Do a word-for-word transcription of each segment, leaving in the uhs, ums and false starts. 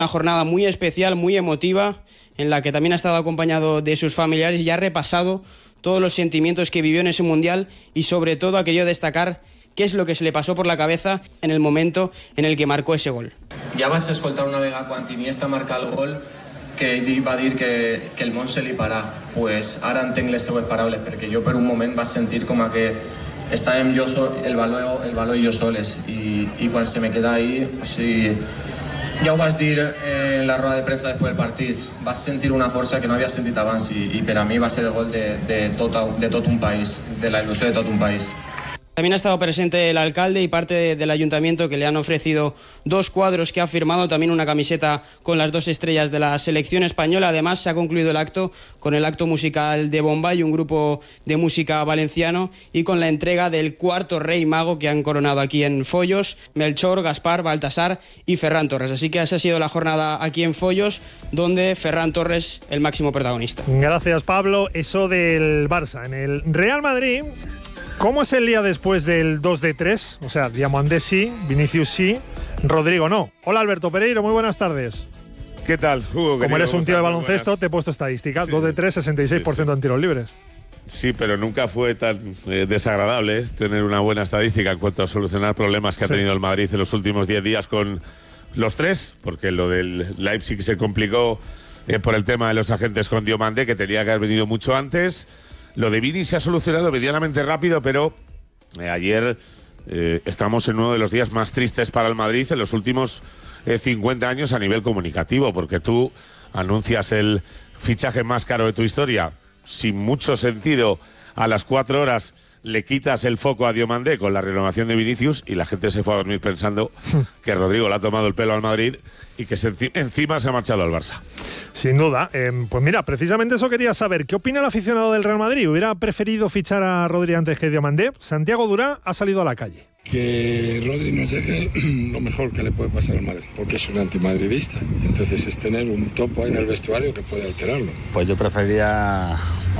Una jornada muy especial, muy emotiva, en la que también ha estado acompañado de sus familiares y ha repasado todos los sentimientos que vivió en ese Mundial y sobre todo ha querido destacar qué es lo que se le pasó por la cabeza en el momento en el que marcó ese gol. Ja vaig escoltar una vegada quan Iniesta marca el gol que ell va dir que, que el món se li parà. Pues ara entenc les seues paraules, perquè jo per un moment vaig sentir com a que estàvem jo sol, el valor, el valor i jo soles, i, i quan se me queda ahí, o sigui, ja ho vaig dir en la roda de premsa després del partit, vaig sentir una força que no havia sentit abans i, i per a mi va ser el gol de, de, tot, de tot un país, de la il·lusió de tot un país. También ha estado presente el alcalde y parte de, del ayuntamiento, que le han ofrecido dos cuadros que ha firmado, también una camiseta con las dos estrellas de la selección española. Además, se ha concluido el acto con el acto musical de Bombay, un grupo de música valenciano, y con la entrega del cuarto rey mago que han coronado aquí en Follos: Melchor, Gaspar, Baltasar y Ferran Torres. Así que esa ha sido la jornada aquí en Follos, donde Ferran Torres, el máximo protagonista. Gracias, Pablo. Eso del Barça. En el Real Madrid, ¿cómo es el día después del dos de tres? O sea, Diomandé sí, Vinicius sí, Rodrigo no. Hola, Alberto Pereiro, muy buenas tardes. ¿Qué tal, Hugo? Como eres un tío de baloncesto, buenas. te he puesto estadística. Sí. dos de tres, sesenta y seis por ciento sí, sí. en tiros libres. Sí, pero nunca fue tan eh, desagradable tener una buena estadística en cuanto a solucionar problemas que sí. ha tenido el Madrid en los últimos diez días con los tres, porque lo del Leipzig se complicó eh, por el tema de los agentes con Diomandé, que tenía que haber venido mucho antes. Lo de Vini se ha solucionado medianamente rápido, pero eh, ayer eh, estamos en uno de los días más tristes para el Madrid en los últimos eh, cincuenta años a nivel comunicativo, porque tú anuncias el fichaje más caro de tu historia sin mucho sentido, a las cuatro horas le quitas el foco a Diomandé con la renovación de Vinicius y la gente se fue a dormir pensando que Rodrigo le ha tomado el pelo al Madrid y que se enci- encima se ha marchado al Barça. Sin duda. Eh, pues mira, precisamente eso quería saber. ¿Qué opina el aficionado del Real Madrid? ¿Hubiera preferido fichar a Rodri antes que Diomandé? Santiago Durá ha salido a la calle. Que Rodri nos deje lo mejor que le puede pasar al Madrid, porque es un antimadridista. Entonces es tener un topo en el vestuario que puede alterarlo. Pues yo preferiría a,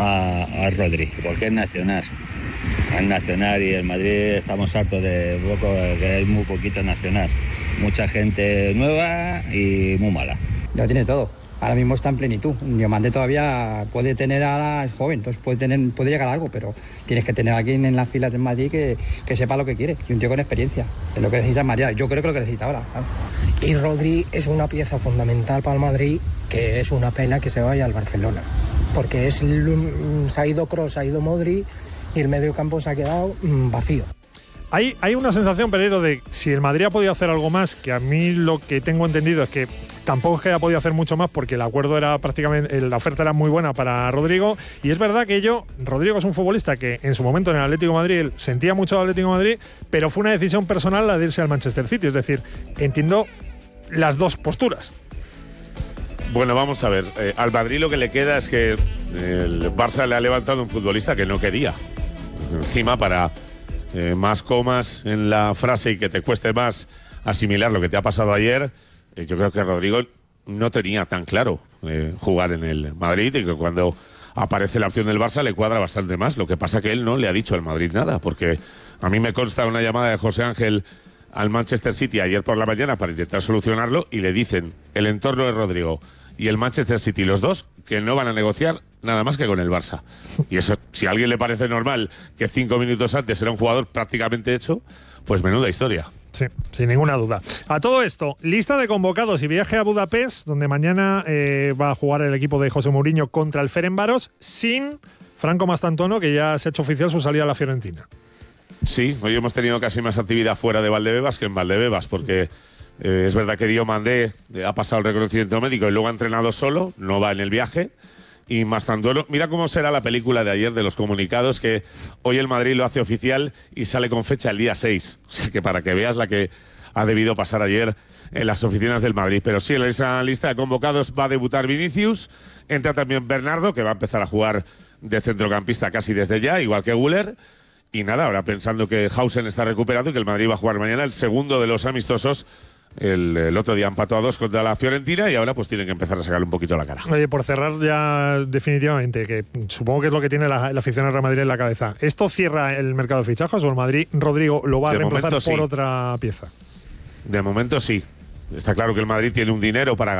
a Rodri, porque es nacional. Es nacional y el Madrid estamos hartos de poco, que hay muy poquito nacional. Mucha gente nueva y muy mala. Ya tiene todo. Ahora mismo está en plenitud. Diomandé todavía puede tener, ahora es joven, entonces puede tener, puede llegar a algo, pero tienes que tener a alguien en las filas del Madrid que, que sepa lo que quiere, y un tío con experiencia. Es lo que necesita el Madrid. Yo creo que lo que necesita ahora. Claro. Y Rodri es una pieza fundamental para el Madrid, que es una pena que se vaya al Barcelona, porque es, se ha ido Kroos, se ha ido Modric y el medio campo se ha quedado mmm, vacío. Hay, hay una sensación, Pereiro, de si el Madrid ha podido hacer algo más, que a mí lo que tengo entendido es que tampoco es que haya podido hacer mucho más, porque el acuerdo era prácticamente, la oferta era muy buena para Rodrigo, y es verdad que yo, Rodrigo es un futbolista que en su momento en el Atlético de Madrid él sentía mucho al Atlético de Madrid, pero fue una decisión personal la de irse al Manchester City, es decir, entiendo las dos posturas. Bueno, vamos a ver, eh, al Madrid lo que le queda es que el Barça le ha levantado un futbolista que no quería, encima para eh, más comas en la frase y que te cueste más asimilar lo que te ha pasado ayer. Eh, yo creo que Rodrigo no tenía tan claro eh, jugar en el Madrid, y que cuando aparece la opción del Barça le cuadra bastante más. Lo que pasa que él no le ha dicho al Madrid nada, porque a mí me consta una llamada de José Ángel al Manchester City ayer por la mañana para intentar solucionarlo, y le dicen el entorno de Rodrigo y el Manchester City, los dos, que no van a negociar nada más que con el Barça. Y eso, si a alguien le parece normal que cinco minutos antes era un jugador prácticamente hecho, pues menuda historia. Sí, sin ninguna duda. A todo esto, lista de convocados y viaje a Budapest, donde mañana eh, va a jugar el equipo de José Mourinho contra el Ferencváros, sin Franco Mastantuono, que ya se ha hecho oficial su salida a la Fiorentina. Sí, hoy hemos tenido casi más actividad fuera de Valdebebas que en Valdebebas, porque eh, es verdad que Diomandé eh, ha pasado el reconocimiento médico y luego ha entrenado solo, no va en el viaje. Y Mastantuono, mira cómo será la película de ayer de los comunicados, que hoy el Madrid lo hace oficial y sale con fecha el día seis. O sea que para que veas la que ha debido pasar ayer en las oficinas del Madrid. Pero sí, en esa lista de convocados va a debutar Vinicius, entra también Bernardo, que va a empezar a jugar de centrocampista casi desde ya, igual que Güler. Y nada, ahora pensando que Hausen está recuperado y que el Madrid va a jugar mañana el segundo de los amistosos. El, el otro día empató a dos contra la Fiorentina y ahora pues tienen que empezar a sacarle un poquito la cara. Oye, por cerrar ya definitivamente, que supongo que es lo que tiene la, la afición del Real Madrid en la cabeza, ¿esto cierra el mercado de fichajes o el Madrid, Rodrigo, lo va a de reemplazar momento, por sí. otra pieza? De momento sí. está claro que el Madrid tiene un dinero para